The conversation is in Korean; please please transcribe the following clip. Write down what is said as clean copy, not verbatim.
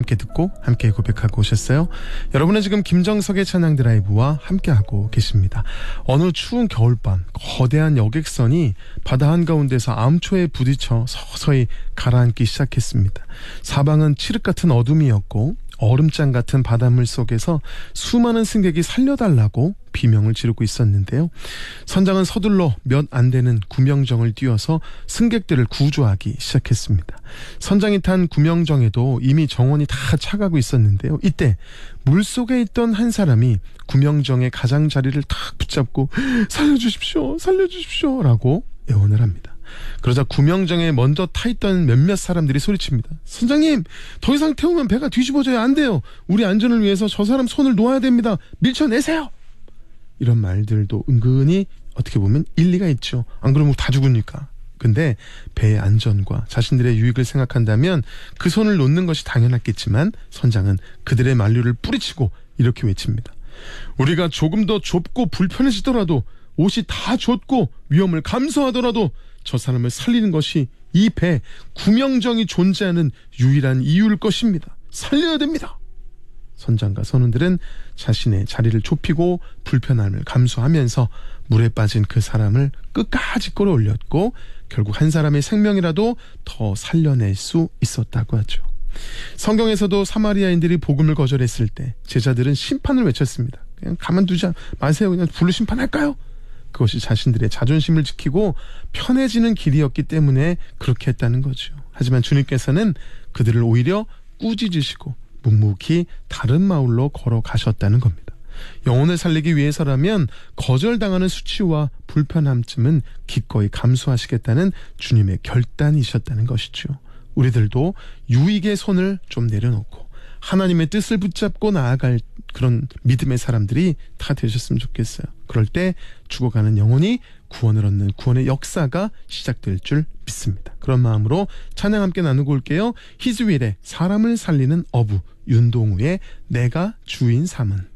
함께 듣고 함께 고백하고 오셨어요. 여러분은 지금 김정석의 찬양 드라이브와 함께하고 계십니다. 어느 추운 겨울밤 거대한 여객선이 바다 한가운데서 암초에 부딪혀 서서히 가라앉기 시작했습니다. 사방은 칠흑 같은 어둠이었고 얼음장 같은 바닷물 속에서 수많은 승객이 살려달라고 비명을 지르고 있었는데요. 선장은 서둘러 몇 안 되는 구명정을 띄워서 승객들을 구조하기 시작했습니다. 선장이 탄 구명정에도 이미 정원이 다 차가고 있었는데요. 이때 물속에 있던 한 사람이 구명정의 가장자리를 탁 붙잡고 살려주십시오, 살려주십시오 라고 애원을 합니다. 그러자 구명정에 먼저 타있던 몇몇 사람들이 소리칩니다. 선장님, 더 이상 태우면 배가 뒤집어져야 안 돼요. 우리 안전을 위해서 저 사람 손을 놓아야 됩니다. 밀쳐내세요. 이런 말들도 은근히 어떻게 보면 일리가 있죠. 안 그러면 다 죽으니까. 근데 배의 안전과 자신들의 유익을 생각한다면 그 손을 놓는 것이 당연했겠지만 선장은 그들의 만류를 뿌리치고 이렇게 외칩니다. 우리가 조금 더 좁고 불편해지더라도, 옷이 다 젖고 위험을 감수하더라도 저 사람을 살리는 것이 이 배 구명정이 존재하는 유일한 이유일 것입니다. 살려야 됩니다. 선장과 선원들은 자신의 자리를 좁히고 불편함을 감수하면서 물에 빠진 그 사람을 끝까지 끌어올렸고 결국 한 사람의 생명이라도 더 살려낼 수 있었다고 하죠. 성경에서도 사마리아인들이 복음을 거절했을 때 제자들은 심판을 외쳤습니다. 그냥 가만두지 마세요. 그냥 불로 심판할까요? 그것이 자신들의 자존심을 지키고 편해지는 길이었기 때문에 그렇게 했다는 거죠. 하지만 주님께서는 그들을 오히려 꾸짖으시고 묵묵히 다른 마을로 걸어가셨다는 겁니다. 영혼을 살리기 위해서라면 거절당하는 수치와 불편함쯤은 기꺼이 감수하시겠다는 주님의 결단이셨다는 것이죠. 우리들도 유익의 손을 좀 내려놓고 하나님의 뜻을 붙잡고 나아갈 그런 믿음의 사람들이 다 되셨으면 좋겠어요. 그럴 때 죽어가는 영혼이 구원을 얻는 구원의 역사가 시작될 줄 믿습니다. 그런 마음으로 찬양 함께 나누고 올게요. 히즈윌의 사람을 살리는 어부, 윤동우의 내가 주인 삼은.